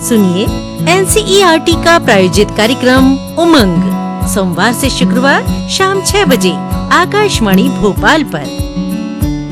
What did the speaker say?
सुनिए NCERT का प्रायोजित कार्यक्रम उमंग सोमवार से शुक्रवार शाम 6 बजे आकाशवाणी भोपाल पर।